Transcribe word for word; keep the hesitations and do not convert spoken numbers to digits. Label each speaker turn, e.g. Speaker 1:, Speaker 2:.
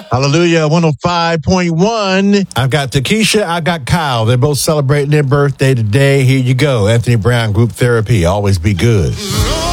Speaker 1: Hallelujah, one oh five point one. I've got Takesha, I've got Kyle. They're both celebrating their birthday today. Here you go. Anthony Brown, Group Therapy. Always be good.